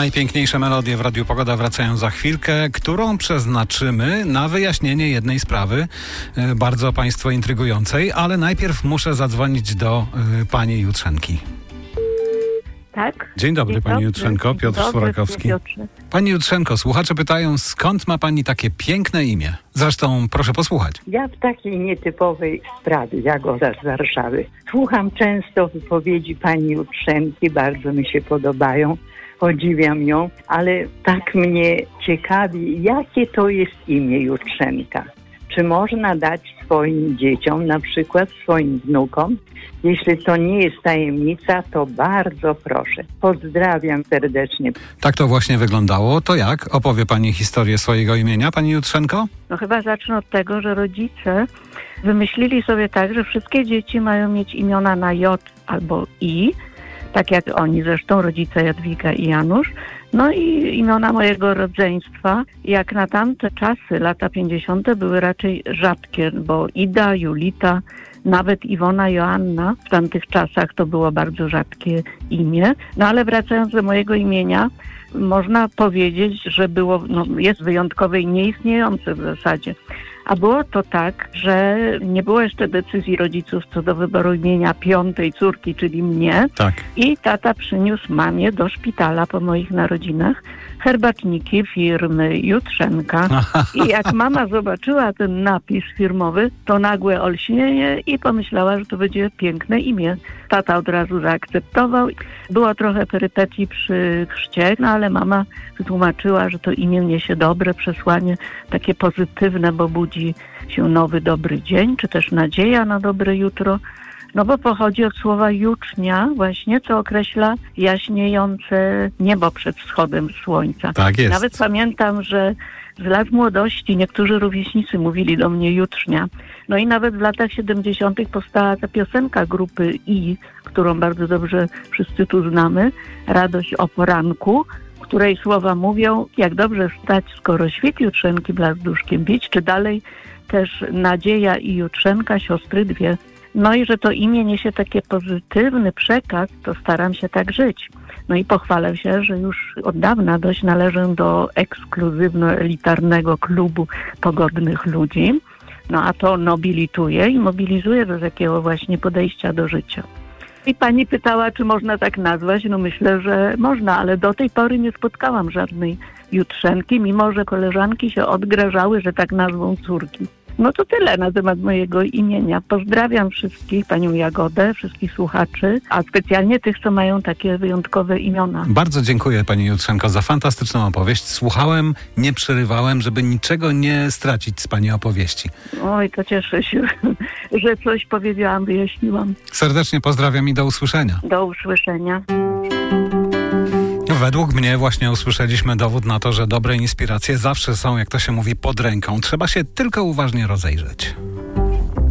Najpiękniejsze melodie w Radiu Pogoda wracają za chwilkę, którą przeznaczymy na wyjaśnienie jednej sprawy, bardzo Państwa intrygującej, ale najpierw muszę zadzwonić do pani Jutrzenki. Tak? Dzień dobry, pani Jutrzenko, Piotr Sforakowski. Pani Jutrzenko, słuchacze pytają, skąd ma pani takie piękne imię? Zresztą proszę posłuchać. Ja w takiej nietypowej sprawie, Jagoda z Warszawy, słucham często wypowiedzi pani Jutrzenki, bardzo mi się podobają, podziwiam ją, ale tak mnie ciekawi, jakie to jest imię Jutrzenka. Czy można dać swoim dzieciom, na przykład swoim wnukom? Jeśli to nie jest tajemnica, to bardzo proszę. Pozdrawiam serdecznie. Tak to właśnie wyglądało. To jak? Opowie pani historię swojego imienia, pani Jutrzenko? No chyba zacznę od tego, że rodzice wymyślili sobie tak, że wszystkie dzieci mają mieć imiona na J albo I, tak jak oni zresztą, rodzice Jadwiga i Janusz. No i imiona mojego rodzeństwa, jak na tamte czasy, lata 50. były raczej rzadkie, bo Ida, Julita, nawet Iwona, Joanna w tamtych czasach to było bardzo rzadkie imię. No ale wracając do mojego imienia, można powiedzieć, że było, jest wyjątkowe i nieistniejące w zasadzie. A było to tak, że nie było jeszcze decyzji rodziców co do wyboru imienia piątej córki, czyli mnie. Tak. I tata przyniósł mamie do szpitala po moich narodzinach herbatniki firmy Jutrzenka. I jak mama zobaczyła ten napis firmowy, to nagłe olśnienie i pomyślała, że to będzie piękne imię. Tata od razu zaakceptował. Było trochę perypetii przy chrzcie, no ale mama wytłumaczyła, że to imię niesie dobre przesłanie, takie pozytywne, bo budzi się nowy, dobry dzień, czy też nadzieja na dobre jutro. No bo pochodzi od słowa jucznia właśnie, co określa jaśniejące niebo przed wschodem słońca. Tak jest. Nawet pamiętam, że z lat młodości niektórzy rówieśnicy mówili do mnie jucznia. No i nawet w latach 70. powstała ta piosenka grupy I, którą bardzo dobrze wszyscy tu znamy, Radość o poranku, której słowa mówią, jak dobrze stać, skoro świt jutrzenki blazduszkiem bić, czy dalej też Nadzieja i Jutrzenka, siostry dwie. No i że to imię niesie taki pozytywny przekaz, to staram się tak żyć. No i pochwalę się, że już od dawna dość należę do ekskluzywno-elitarnego klubu pogodnych ludzi. No a to nobilituje i mobilizuje do takiego właśnie podejścia do życia. I pani pytała, czy można tak nazwać. No myślę, że można, ale do tej pory nie spotkałam żadnej Jutrzenki, mimo że koleżanki się odgrażały, że tak nazwą córki. No to tyle na temat mojego imienia. Pozdrawiam wszystkich, panią Jagodę, wszystkich słuchaczy, a specjalnie tych, co mają takie wyjątkowe imiona. Bardzo dziękuję pani Jutrzenko za fantastyczną opowieść. Słuchałem, nie przerywałem, żeby niczego nie stracić z pani opowieści. Oj, to cieszę się, że coś powiedziałam, wyjaśniłam. Serdecznie pozdrawiam i do usłyszenia. Do usłyszenia. Według mnie właśnie usłyszeliśmy dowód na to, że dobre inspiracje zawsze są, jak to się mówi, pod ręką. Trzeba się tylko uważnie rozejrzeć.